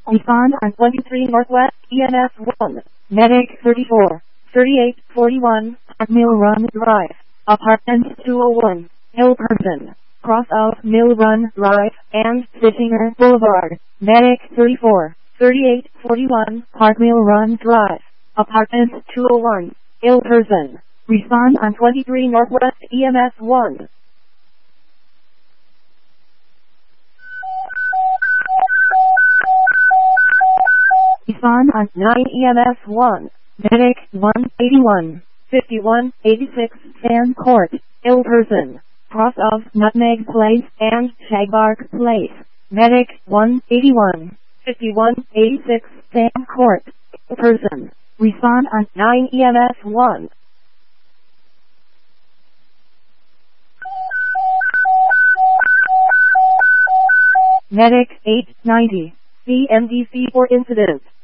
Respond on 23 Northwest EMS 1. Medic 34, 3841, Mill Run Drive, Apartment 201, Hillperson, cross of Mill Run Drive and Sittinger Boulevard. Medic 34, 3841, Park Mill Run Drive, Apartment 201, Hillperson. Respond on 23 Northwest EMS 1. Respond on 9 EMS 1. Medic 181, 5186 Fan Court, Hillperson, cross of Nutmeg Place and Shagbark Place. Medic 181, 5186 Fan Court, Hillperson. Respond on 9 EMS 1. Medic 890, CMDC for incident.